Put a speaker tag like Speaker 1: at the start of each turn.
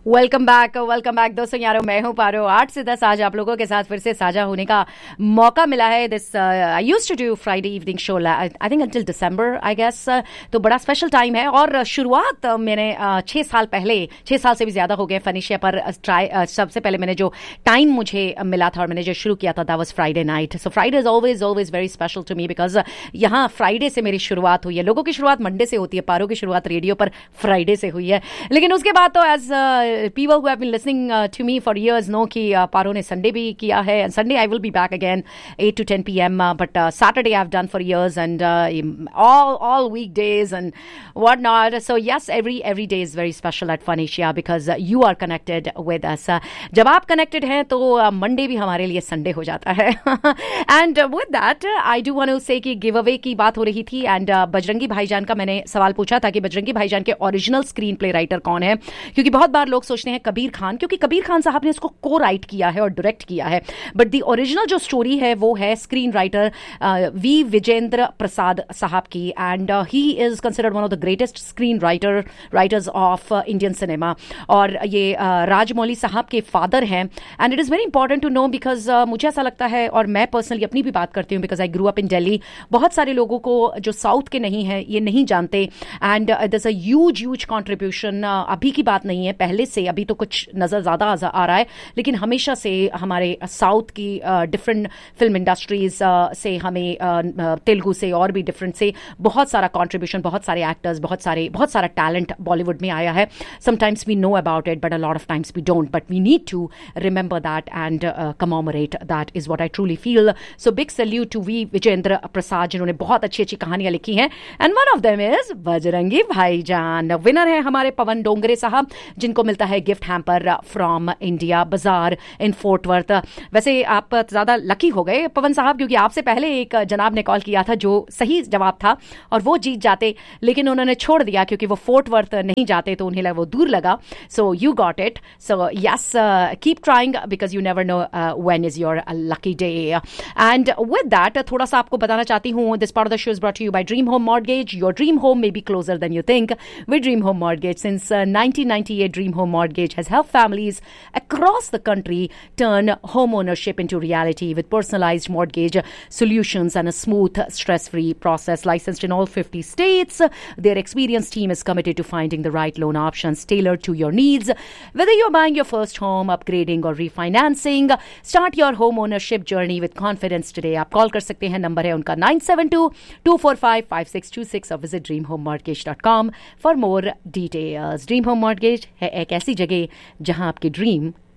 Speaker 1: Welcome back दोस्तों यारो, मैं हूं पारो। 8 से 10 आज आप लोगों के साथ फिर से साझा होने का मौका मिला है। This I used to do Friday evening show I think until December I guess, तो बड़ा स्पेशल टाइम है। और शुरुआत मैंने 6 साल पहले, 6 साल से भी ज्यादा हो गए फनिशिया पर सबसे पहले मैंने जो टाइम मुझे मिला था और मैंने जो शुरू किया था that was Friday night. So Friday is always very special to me because यहाँ फ्राइडे से मेरी शुरुआत हुई है। लोगों की शुरुआत मंडे से होती है, पारो की शुरुआत रेडियो पर फ्राइडे से हुई है। लेकिन उसके बाद तो as people who have been listening to me for years know कि पारो ने संडे भी किया है, and Sunday I will be back again 8 to 10 p.m. But Saturday I've done for years and all weekdays and whatnot. So yes, every day is very special at Phoenicia because you are connected with us. जब आप connected हैं तो Monday भी हमारे लिए Sunday हो जाता है. And with that I do want to say कि giveaway की बात हो रही थी and बजरंगी भाईजान का मैंने सवाल पूछा था कि बजरंगी भाईजान के ओरिजिनल स्क्रीन प्ले राइटर कौन है, क्योंकि बहुत बार लोग सोचते हैं कबीर खान, क्योंकि कबीर खान साहब ने इसको को राइट किया है और डायरेक्ट किया है, बट द ओरिजिनल जो स्टोरी है वो है screen writer we Vijendra Prasad साहब की। And he is considered one of the greatest screen writers of Indian cinema. और ये राजमौली साहब के फादर हैं। And it is very important to know because मुझे ऐसा लगता है, और मैं पर्सनली अपनी भी बात करती हूँ because I grew up in Delhi, बहुत सारे लोगों को जो साउथ के नहीं है ये नहीं जानते। And there is a huge contribution, अभी की बात नहीं है, पहले से, अभी तो कुछ नज़र ज़्यादा आ रहा है, लेकिन हमेशा से हमारे साउथ की डिफरेंट फिल्म इंडस्ट्रीज से, हमें तेलुगु से और भी डिफरेंट से बहुत सारा कंट्रीब्यूशन, बहुत सारे एक्टर्स, बहुत सारा टैलेंट बॉलीवुड में आया है। Sometimes we know about it but a lot of times we don't, but we need to remember that and commemorate that is what I truly feel. So big salute to we Vijendra Prasad जिन्होंने बहुत अच्छी अच्छी कहानियां लिखी हैं and one of them is Bajrangi भाईजान। Winner है हमारे पवन डोंगरे साहब जिनको मिलता है गिफ्ट हैम्पर फ्रॉम इंडिया बाजार इन फोर्ट वर्थ। वैसे आप ज्यादा लकी हो गए पवन साहब, क्योंकि आपसे पहले एक जनाब ने कॉल किया था जो सही जवाब था और वो जीत जाते, लेकिन उन्होंने छोड़ दिया क्योंकि वो फोर्ट वर्थ नहीं जाते तो उन्हें वो दूर लगा। So you got it. So yes, keep trying because you never know when is your lucky day. And with that थोड़ा सा आपको बताना चाहती हूँ, this part of the show is brought to you bye dream home mortgage. Your dream home may be closer then you think with dream home mortgage. Since 1998 dream home mortgage has helped families across the country turn home ownership into reality with personalized mortgage solutions and a smooth, stress-free process. Licensed in all 50 states, their experienced team is committed to finding the right loan options tailored to your needs. Whether you're buying your first home, upgrading or refinancing, start your home ownership journey with confidence today. आप call कर सकते हैं, number है उनका 9722455626 और visit dreamhomemortgage.com for more details. Dream Home Mortgage है एक ऐसी जगह जहां आपके ड्रीम